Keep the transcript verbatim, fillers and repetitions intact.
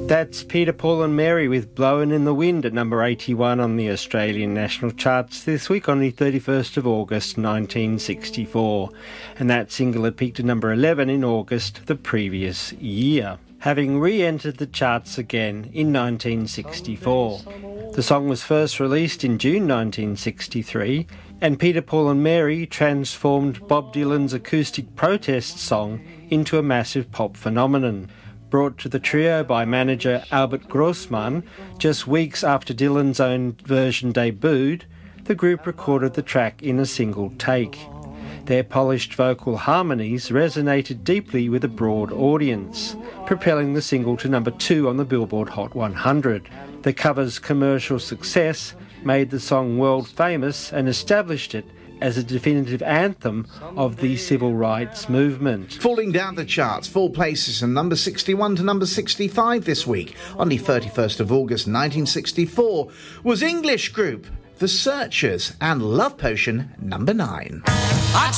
That's Peter, Paul and Mary with Blowin' in the Wind at number eighty-one on the Australian national charts this week on the thirty-first of August nineteen sixty-four. And that single had peaked at number eleven in August the previous year, having re-entered the charts again in nineteen sixty-four. The song was first released in June nineteen sixty-three, and Peter, Paul and Mary transformed Bob Dylan's acoustic protest song into a massive pop phenomenon. Brought to the trio by manager Albert Grossman just weeks after Dylan's own version debuted, the group recorded the track in a single take. Their polished vocal harmonies resonated deeply with a broad audience, propelling the single to number two on the Billboard Hot one hundred. The cover's commercial success made the song world famous and established it as a definitive anthem of the civil rights movement. Falling down the charts, four places from number sixty-one to number sixty-five this week, on the thirty-first of August nineteen sixty-four, was English group The Searchers and Love Potion number nine.